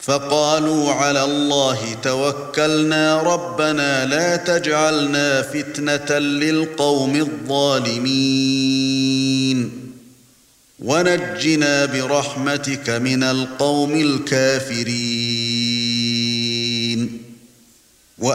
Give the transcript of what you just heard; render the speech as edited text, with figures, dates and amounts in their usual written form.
فقالوا على الله توكلنا ربنا لا تجعلنا فتنة للقوم الظالمين ونجنا برحمتك من القوم الكافرين.